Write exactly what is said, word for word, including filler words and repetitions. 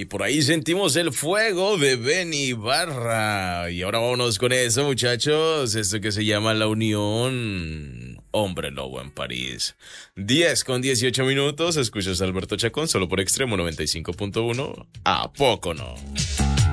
Y por ahí sentimos el fuego de Benny Barra. Y ahora vámonos con eso, muchachos. Esto que se llama La Unión. Hombre Lobo en París. diez con dieciocho minutos. Escuchas a Alberto Chacón solo por Extremo noventa y cinco punto uno. ¿A poco no?